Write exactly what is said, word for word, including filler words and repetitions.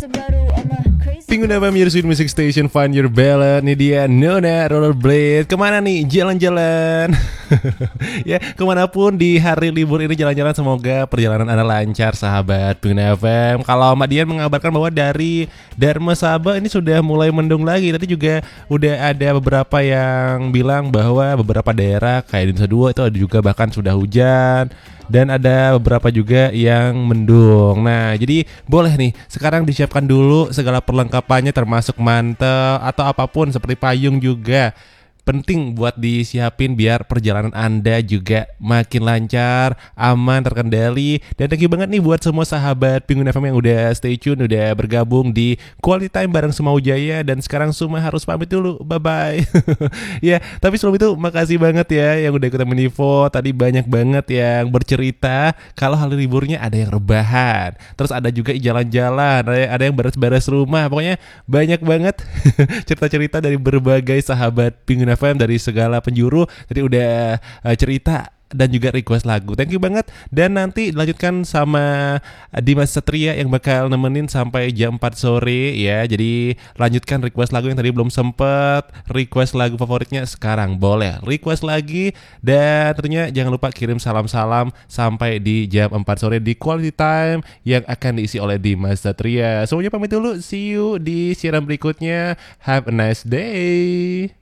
Pengguna F M, your sweet music station, find your ballad. Nih dia Nona Rollerblade. Kemana nih? Jalan-jalan. Ya, kemanapun di hari libur ini jalan-jalan. Semoga perjalanan Anda lancar, sahabat Pengguna F M. Kalau Mbak Dian mengabarkan bahwa dari Dharma Saba ini sudah mulai mendung lagi. Tadi juga udah ada beberapa yang bilang bahwa beberapa daerah kayak di Nusa Dua itu ada juga bahkan sudah hujan. Dan ada beberapa juga yang mendung. Nah, jadi boleh nih sekarang disiapkan dulu segala perlengkapannya, termasuk mantel atau apapun seperti payung juga. Penting buat disiapin biar perjalanan Anda juga makin lancar, aman, terkendali. Dan thank you banget nih buat semua sahabat Pengguna F M yang udah stay tune, udah bergabung di Quality Time bareng Sumau Jaya. Dan sekarang Suma harus pamit dulu, bye-bye. Ya, tapi sebelum itu makasih banget ya yang udah ikutan Menivo. Tadi banyak banget yang bercerita kalau hari liburnya ada yang rebahan, terus ada juga jalan-jalan, ada, ada yang beres-beres rumah. Pokoknya banyak banget cerita-cerita dari berbagai sahabat Pengguna F M dari segala penjuru. Jadi udah uh, cerita dan juga request lagu. Thank you banget. Dan nanti dilanjutkan sama Dimas Satria yang bakal nemenin sampai jam empat sore ya. Jadi lanjutkan request lagu yang tadi belum sempet request lagu favoritnya, sekarang boleh request lagi. Dan tentunya jangan lupa kirim salam-salam sampai di jam empat sore di Quality Time yang akan diisi oleh Dimas Satria. Semuanya pamit dulu. See you di siaran berikutnya. Have a nice day.